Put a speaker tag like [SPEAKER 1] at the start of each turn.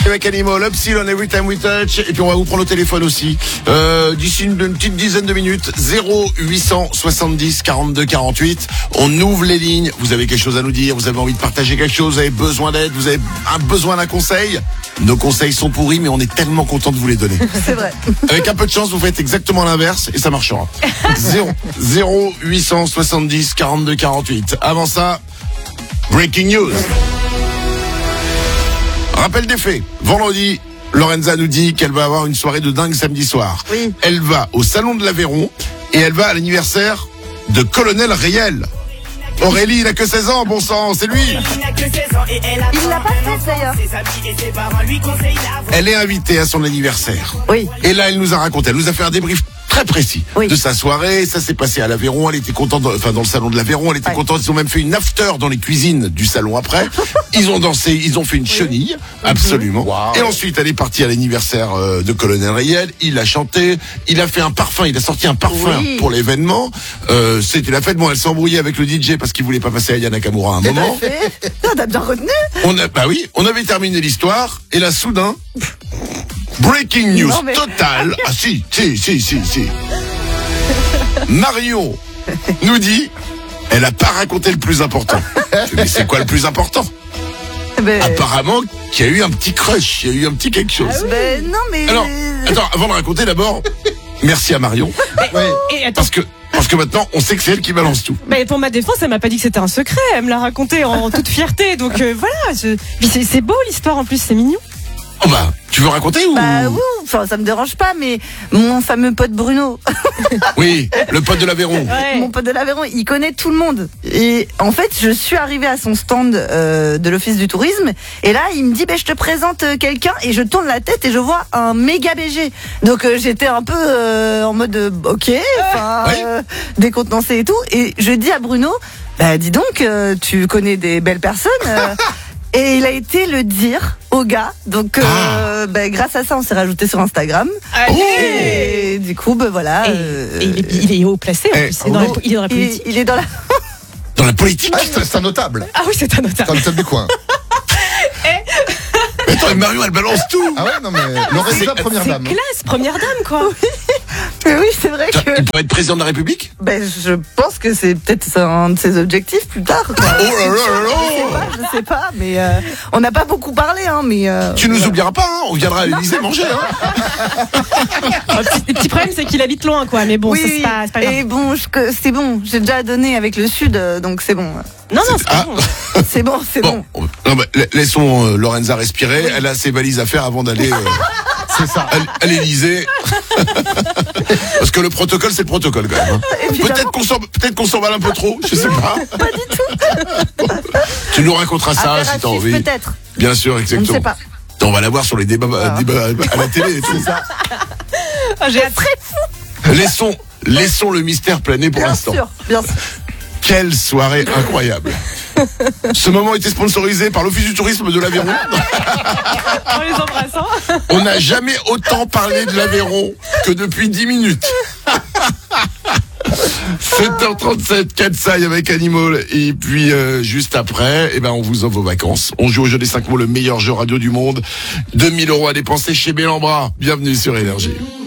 [SPEAKER 1] avec Animal, Upsilon, Every Time We Touch. Et puis on va vous prendre au téléphone aussi. D'ici une petite dizaine de minutes. 0870 42 48. On ouvre les lignes. Vous avez quelque chose à nous dire. Vous avez envie de partager quelque chose. Vous avez besoin d'aide. Vous avez besoin d'un conseil. Nos conseils sont pourris, mais on est tellement content de vous les donner.
[SPEAKER 2] C'est vrai.
[SPEAKER 1] Avec un peu de chance, vous faites exactement l'inverse et ça marchera. 0870 42 48. Avant ça, breaking news. Rappel des faits. Vendredi, Lorenza nous dit qu'elle va avoir une soirée de dingue samedi soir.
[SPEAKER 2] Oui.
[SPEAKER 1] Elle va au Salon de l'Aveyron et elle va à l'anniversaire de Colonel Riel. Aurélie, il a que 16 ans, bon sang, c'est lui.
[SPEAKER 2] Il l'a pas fait d'ailleurs.
[SPEAKER 1] Elle est invitée à son anniversaire.
[SPEAKER 2] Oui.
[SPEAKER 1] Et là, elle nous a raconté, elle nous a fait un débrief très précis de sa soirée. Ça s'est passé à l'Aveyron. Elle était contente, dans le salon de l'Aveyron. Elle était contente. Ils ont même fait une after dans les cuisines du salon après. Ils ont dansé, ils ont fait une chenille, absolument. Wow. Et ensuite, elle est partie à l'anniversaire de Colonel Riel. Il a chanté, il a fait un parfum, il a sorti un parfum pour l'événement. C'était la fête. Bon, elle s'est embrouillée avec le DJ parce qu'il voulait pas passer à Aya Nakamura à un moment.
[SPEAKER 2] On a bien retenu.
[SPEAKER 1] On avait terminé l'histoire et là, soudain. Breaking news totale. Ah si. Marion nous dit, elle a pas raconté le plus important. Mais c'est quoi le plus important? Apparemment qu'il y a eu un petit crush, il y a eu un petit quelque chose.
[SPEAKER 2] Non mais...
[SPEAKER 1] Alors, attends, avant de raconter d'abord, merci à Marion. Parce que maintenant, on sait que c'est elle qui balance tout.
[SPEAKER 3] Pour ma défense, elle m'a pas dit que c'était un secret. Elle me l'a raconté en toute fierté. Donc voilà, c'est beau l'histoire en plus, c'est mignon.
[SPEAKER 1] Oh tu veux raconter ou...
[SPEAKER 2] oui, enfin ça me dérange pas, mais mon fameux pote Bruno.
[SPEAKER 1] Oui, le pote de l'Aveyron.
[SPEAKER 2] Ouais. Mon pote de l'Aveyron, il connaît tout le monde. Et en fait, je suis arrivée à son stand de l'Office du Tourisme, et là, il me dit, je te présente quelqu'un, et je tourne la tête et je vois un méga BG. Donc j'étais un peu en mode ok, décontenancée et tout, et je dis à Bruno, dis donc, tu connais des belles personnes. Et il a été le dire au gars. Donc, grâce à ça, on s'est rajouté sur Instagram. Et du coup, voilà.
[SPEAKER 3] Et il est haut placé. En plus. Il est dans la politique.
[SPEAKER 2] Il est dans la...
[SPEAKER 1] Dans la politique.
[SPEAKER 4] C'est un notable.
[SPEAKER 3] Ah oui, c'est un notable.
[SPEAKER 4] C'est un notable du coin.
[SPEAKER 1] Attends, Marion, elle balance tout.
[SPEAKER 4] Ah ouais, non mais Lorenza, première dame.
[SPEAKER 3] C'est classe, première dame, quoi.
[SPEAKER 2] Oui, c'est vrai que...
[SPEAKER 1] Il pourrait être président de la République?
[SPEAKER 2] Je pense que c'est peut-être un de ses objectifs plus tard. Quoi. Je sais pas, mais on n'a pas beaucoup parlé, mais...
[SPEAKER 1] Tu nous oublieras pas, on viendra à l'Élysée manger,
[SPEAKER 3] Le petit problème, c'est qu'il habite loin, quoi, mais bon, ça, c'est pas grave.
[SPEAKER 2] Et bon, c'est bon, j'ai déjà donné avec le Sud, donc c'est bon.
[SPEAKER 3] Non, c'est pas bon.
[SPEAKER 2] C'est bon.
[SPEAKER 1] Non, laissons Lorenza respirer, elle a ses valises à faire avant d'aller...
[SPEAKER 4] C'est ça.
[SPEAKER 1] À l'Élysée. Parce que le protocole, c'est le protocole quand même. Peut-être qu'on s'emballe un peu trop, je sais pas.
[SPEAKER 2] Pas du tout.
[SPEAKER 1] Tu nous raconteras ça si t'as envie.
[SPEAKER 2] Peut-être.
[SPEAKER 1] Bien sûr, exactement.
[SPEAKER 2] On ne sait pas.
[SPEAKER 1] On va la voir sur les débats à la télé. C'est ça.
[SPEAKER 3] J'ai très fou.
[SPEAKER 1] Laissons le mystère planer pour l'instant.
[SPEAKER 2] Bien sûr.
[SPEAKER 1] Quelle soirée incroyable. Ce moment était sponsorisé par l'Office du Tourisme de l'Aveyron.
[SPEAKER 3] En les embrassant.
[SPEAKER 1] On n'a jamais autant parlé de l'Aveyron que depuis 10 minutes. 7h37, Katsai avec Animal. Et puis juste après, on vous offre vos vacances. On joue au jeu des 5 mots, le meilleur jeu radio du monde. 2 000 € à dépenser chez Bellambra. Bienvenue sur Énergie.